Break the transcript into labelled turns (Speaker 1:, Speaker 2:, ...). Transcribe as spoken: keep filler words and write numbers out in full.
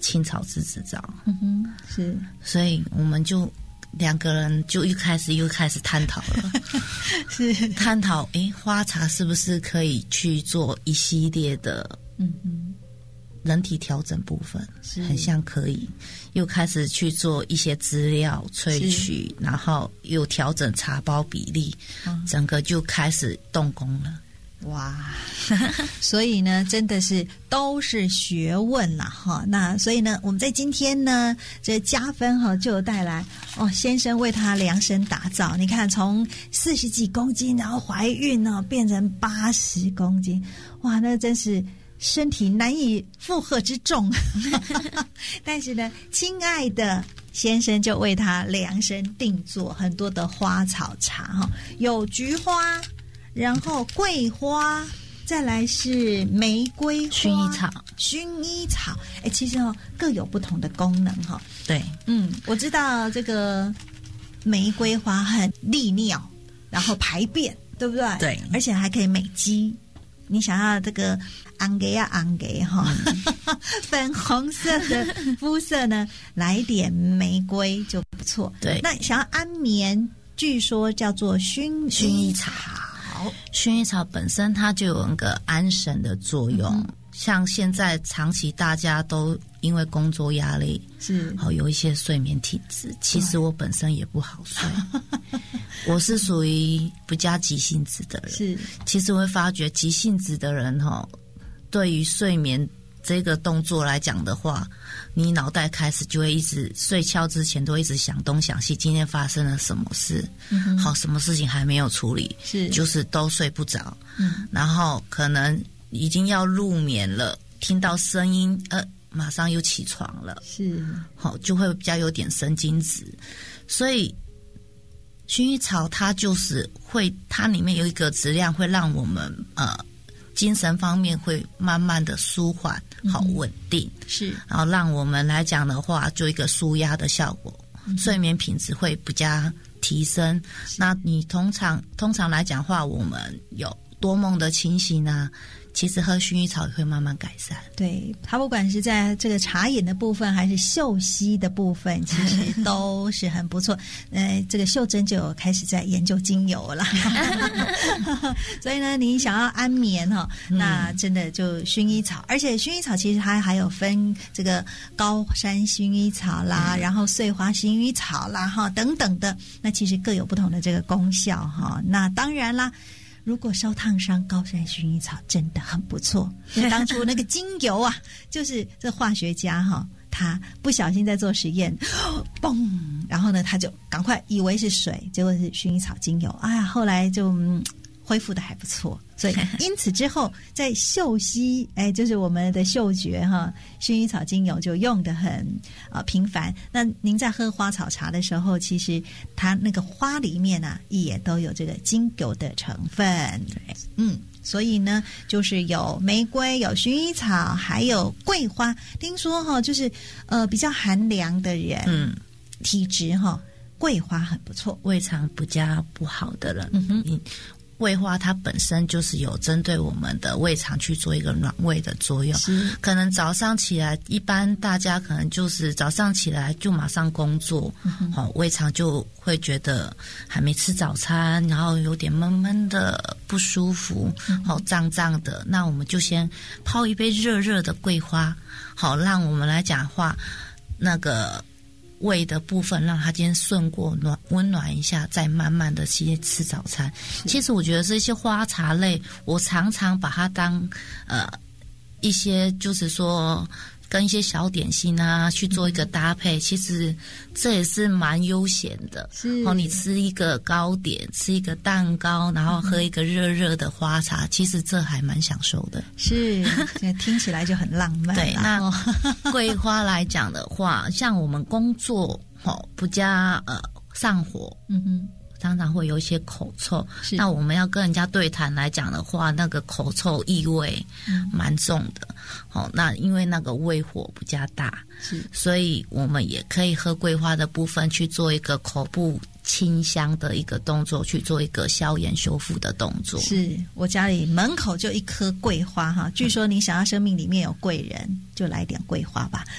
Speaker 1: 青草治指导，
Speaker 2: 嗯哼，是，
Speaker 1: 所以我们就两个人就一开始又开始探讨了，
Speaker 2: 是
Speaker 1: 探讨诶花茶是不是可以去做一系列的
Speaker 2: 嗯嗯
Speaker 1: 人体调整部分，
Speaker 2: 是
Speaker 1: 很像可以，又开始去做一些资料萃取，然后又调整茶包比例，嗯、整个就开始动工了。
Speaker 2: 哇，所以呢，真的是都是学问啦哈。那所以呢，我们在今天呢，这加分哈就带来哦，先生为他量身打造。你看，从四十几公斤，然后怀孕呢、哦，变成八十公斤，哇，那真是身体难以负荷之重。但是呢，亲爱的先生就为他量身定做很多的花草茶哈，有菊花。然后桂花，再来是玫瑰花、
Speaker 1: 薰衣草、
Speaker 2: 薰衣草，哎，其实哦各有不同的功能哈、哦。
Speaker 1: 对，
Speaker 2: 嗯，我知道这个玫瑰花很利尿，然后排便，对不对？
Speaker 1: 对，
Speaker 2: 而且还可以美肌。你想要这个昂给啊昂给哈，粉红色的肤色呢，来点玫瑰就不错。
Speaker 1: 对，
Speaker 2: 那想要安眠，据说叫做薰
Speaker 1: 薰衣草。薰衣草本身它就有一个安神的作用、嗯、像现在长期大家都因为工作压力
Speaker 2: 是
Speaker 1: 好有一些睡眠体质，其实我本身也不好睡我是属于比较急性子的人，
Speaker 2: 是
Speaker 1: 其实我会发觉急性子的人对于睡眠这个动作来讲的话，你脑袋开始就会一直睡觉之前都一直想东想西，今天发生了什么事、嗯、好，什么事情还没有处理，
Speaker 2: 是
Speaker 1: 就是都睡不着、
Speaker 2: 嗯、
Speaker 1: 然后可能已经要入眠了，听到声音呃，马上又起床了，
Speaker 2: 是
Speaker 1: 好，就会比较有点神经质。所以薰衣草它就是会，它里面有一个质量会让我们呃精神方面会慢慢的舒缓，好稳定、嗯、
Speaker 2: 是，
Speaker 1: 然后让我们来讲的话，就一个舒压的效果、嗯、睡眠品质会比较提升。那你通常通常来讲的话，我们有多梦的情形啊，其实喝薰衣草也会慢慢改善。
Speaker 2: 对，它不管是在这个茶饮的部分还是嗅吸的部分，其实都是很不错。呃，这个秀珍就有开始在研究精油了所以呢，你想要安眠哈、哦，那真的就薰衣草、嗯、而且薰衣草其实它还有分这个高山薰衣草啦、嗯、然后穗花薰衣草啦哈等等的，那其实各有不同的这个功效哈。那当然啦，如果烧烫伤，高山薰衣草真的很不错。因为当初那个精油啊，就是这化学家哈、哦，他不小心在做实验，嘣，然后呢，他就赶快以为是水，结果是薰衣草精油。哎呀，后来就、嗯、恢复的还不错。所以因此之后在嗅吸，哎，就是我们的嗅觉哈，薰衣草精油就用得很呃频繁。那您在喝花草茶的时候，其实它那个花里面啊也都有这个精油的成分。对，嗯，所以呢，就是有玫瑰、有薰衣草，还有桂花。听说哈，就是呃比较寒凉的人，嗯，体质哈，桂花很不错。
Speaker 1: 胃肠比较不好的人，嗯哼。嗯，桂花它本身就是有针对我们的胃肠去做一个暖胃的作用，可能早上起来，一般大家可能就是早上起来就马上工作，嗯哦、胃肠就会觉得还没吃早餐，然后有点闷闷的不舒服，好、嗯、胀胀的，那我们就先泡一杯热热的桂花，好让我们来讲话那个胃的部分让它今天顺过暖温暖一下，再慢慢的去吃早餐。其实我觉得这些花茶类，我常常把它当呃一些就是说跟一些小点心啊去做一个搭配，嗯、其实这也是蛮悠闲的。是哦，你吃一个糕点，吃一个蛋糕，然后喝一个热热的花茶，嗯、其实这还蛮享受的。是，
Speaker 2: 听起来就很浪漫。
Speaker 1: 对，那桂花来讲的话，像我们工作哦不加呃上火，嗯哼。常常会有一些口臭，那我们要跟人家对谈来讲的话，那个口臭异味蛮重的、嗯哦、那因为那个胃火比较大，是，所以我们也可以喝桂花的部分去做一个口部清香的一个动作，去做一个消炎修复的动作。
Speaker 2: 是，我家里门口就一棵桂花哈，据说你想要生命里面有贵人，就来点桂花吧。